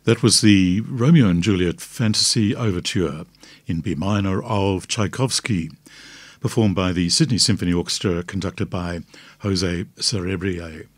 That was the Romeo and Juliet Fantasy Overture in B minor of Tchaikovsky, performed by the Sydney Symphony Orchestra, conducted by Jose Cerebrier.